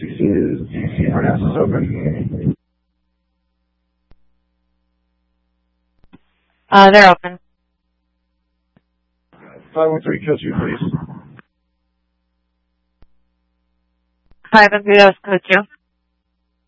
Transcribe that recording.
RNAS is open. They're open. 513 code 2, please. 513, that was code 2.